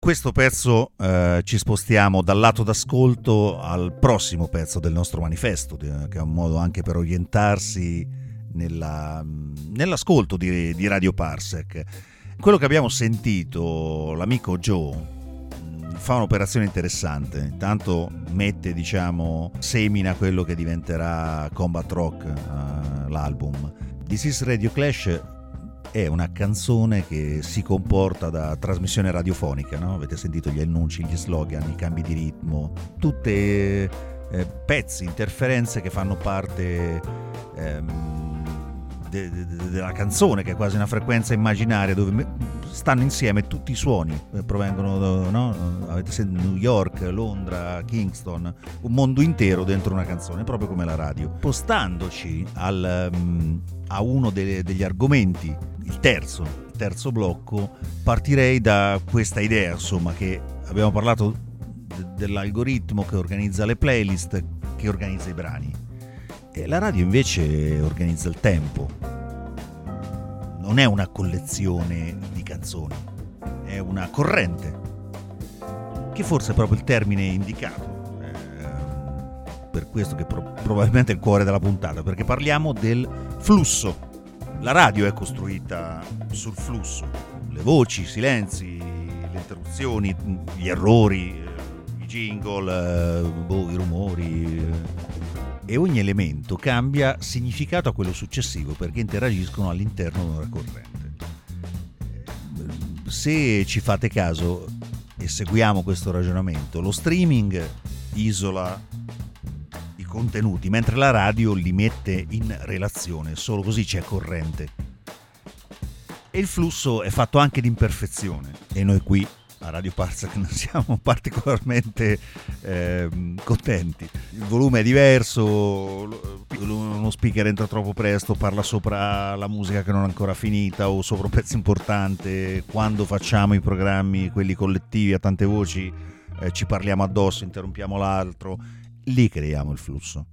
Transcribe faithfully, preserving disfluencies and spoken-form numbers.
Questo pezzo eh, ci spostiamo dal lato d'ascolto al prossimo pezzo del nostro manifesto, che è un modo anche per orientarsi nella, nell'ascolto di, di Radio Parsec. Quello che abbiamo sentito, l'amico Joe fa un'operazione interessante. Intanto mette, diciamo, semina quello che diventerà Combat Rock, uh, l'album. This is Radio Clash è una canzone che si comporta da trasmissione radiofonica, no? Avete sentito gli annunci, gli slogan, i cambi di ritmo, tutte eh, pezzi, interferenze che fanno parte ehm, de, de, de, della canzone, che è quasi una frequenza immaginaria dove stanno insieme tutti i suoni, eh, provengono, no? Avete sentito New York, Londra, Kingston, un mondo intero dentro una canzone, proprio come la radio. Spostandoci al, um, a uno de, degli argomenti, il terzo, il terzo blocco, partirei da questa idea, insomma, che abbiamo parlato de, dell'algoritmo che organizza le playlist, che organizza i brani, e la radio invece organizza il tempo. Non è una collezione di canzoni, è una corrente, che forse è proprio il termine indicato, eh, per questo che pro- probabilmente è il cuore della puntata, perché parliamo del flusso. La radio è costruita sul flusso, le voci, i silenzi, le interruzioni, gli errori, i jingle, boh, i rumori, e ogni elemento cambia significato a quello successivo perché interagiscono all'interno di una corrente. Se ci fate caso e seguiamo questo ragionamento, lo streaming isola i contenuti, mentre la radio li mette in relazione, solo così c'è corrente. E il flusso è fatto anche di imperfezione, e noi qui a Radio Parsec non siamo particolarmente eh, contenti. Il volume è diverso, uno speaker entra troppo presto, parla sopra la musica che non è ancora finita o sopra un pezzo importante. Quando facciamo i programmi, quelli collettivi a tante voci, eh, ci parliamo addosso, interrompiamo l'altro. Lì creiamo il flusso.